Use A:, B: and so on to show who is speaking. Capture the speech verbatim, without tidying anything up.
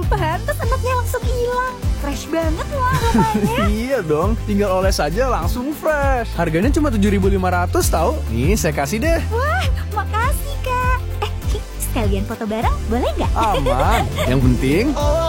A: Pantes enaknya langsung hilang. Fresh banget loh aromanya.
B: Iya dong, tinggal oles saja langsung fresh. Harganya cuma tujuh ribu lima ratus tahu. Nih, saya kasih deh.
A: Wah, makasih Kak. Eh, sekalian foto bareng boleh nggak?
B: Aman. Yang penting